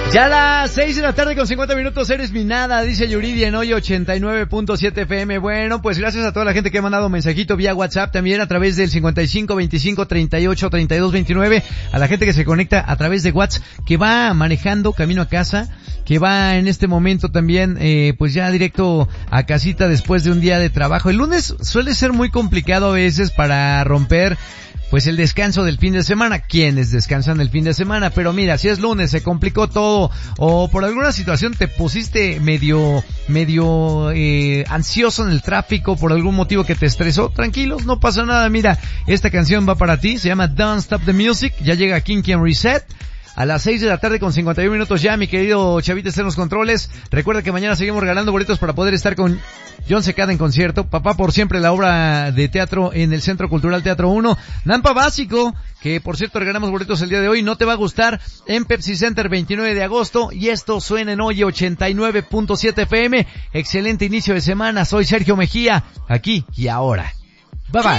Ya a las 6 de la tarde con 50 minutos, eres mi nada, dice Yuridia en hoy 89.7 FM. Bueno, pues gracias a toda la gente que ha mandado mensajito vía WhatsApp, también a través del 55 25 38 32 29, a la gente que se conecta a través de WhatsApp, que va manejando camino a casa, que va en este momento también, pues ya directo a casita después de un día de trabajo. El lunes suele ser muy complicado a veces para romper pues el descanso del fin de semana. ¿Quiénes descansan el fin de semana? Pero mira, si es lunes, se complicó todo, o por alguna situación te pusiste medio ansioso en el tráfico, por algún motivo que te estresó, tranquilos, no pasa nada. Mira, esta canción va para ti, se llama Don't Stop the Music, ya llega Kinky and Reset. A las 6 de la tarde con 51 minutos ya, mi querido Chavita está en los controles. Recuerda que mañana seguimos regalando boletos para poder estar con John Secada en concierto. Papá por siempre, la obra de teatro en el Centro Cultural Teatro 1. Nampa Básico, que por cierto regalamos boletos el día de hoy. No te va a gustar, en Pepsi Center 29 de agosto. Y esto suena en hoy 89.7 FM. Excelente inicio de semana. Soy Sergio Mejía, aquí y ahora. Bye bye.